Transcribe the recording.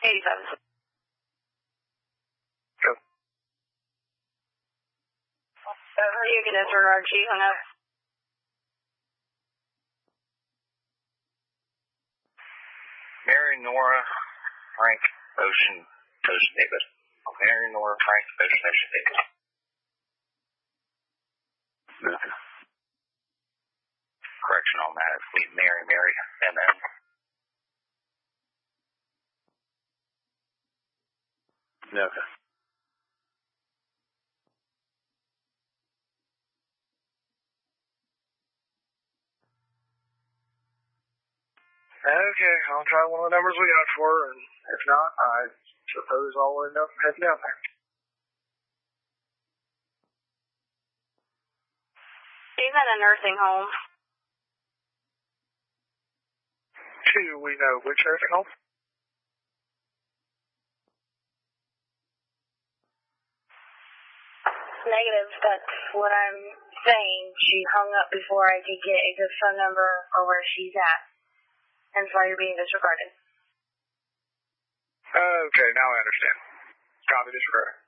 87. Go. You can disregard. She hung up. Mary, Nora, Frank, Ocean, David. Mary, Nora, Frank, Ocean, David. Okay. Correction on that. It's leave Mary, and then. Okay. Okay, I'll try one of the numbers we got for her, and if not, I suppose I'll end up heading down there. She's in a nursing home. Do we know which nursing home? Negative, that's what I'm saying. She hung up before I could get a good phone number or where she's at. Hence why you're being disregarded. Okay, now I understand. Copy, disregard.